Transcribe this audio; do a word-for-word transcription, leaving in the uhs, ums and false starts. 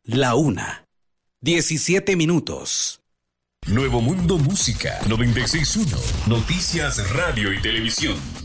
La una. diecisiete minutos. Nuevo Mundo Música noventa y seis punto uno. Noticias, radio y televisión.